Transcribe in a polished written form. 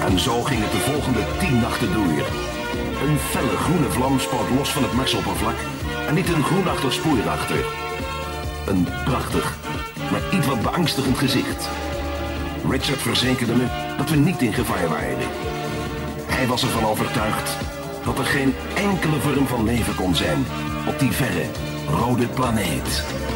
En zo ging het de volgende 10 nachten door. Een felle groene vlam spoot los van het Marsoppervlak en liet een groenachtig spoor achter. Een prachtig, maar iets wat beangstigend gezicht. Richard verzekerde me dat we niet in gevaar waren. Hij was ervan overtuigd dat er geen enkele vorm van leven kon zijn op die verre, rode planeet.